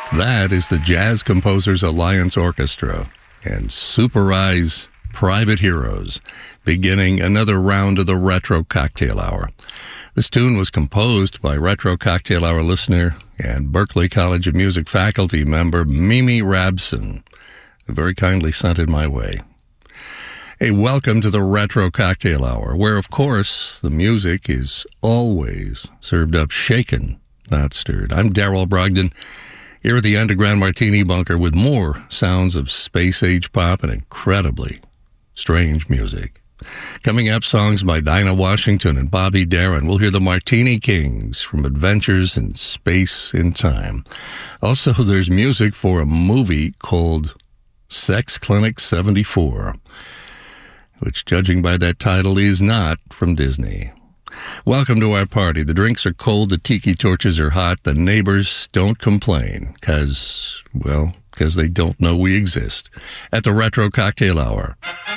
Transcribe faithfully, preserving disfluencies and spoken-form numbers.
That is the Jazz Composers Alliance Orchestra and Super Eye's Private Heroes, beginning another round of the Retro Cocktail Hour. This tune was composed by Retro Cocktail Hour listener and Berklee College of Music faculty member Mimi Rabson, who very kindly sent it my way. A welcome to the Retro Cocktail Hour, where, of course, the music is always served up shaken, not stirred. I'm Darrell Brogdon, here at the Underground Martini Bunker with more sounds of space-age pop and incredibly strange music. Coming up, songs by Dinah Washington and Bobby Darin. We'll hear the Martini Kings from Adventures in Space in Time. Also, there's music for a movie called Sex Clinic seventy-four, which, judging by that title, is not from Disney. Welcome to our party. The drinks are cold, the tiki torches are hot, the neighbors don't complain, because, well, because they don't know we exist. At the Retro Cocktail Hour.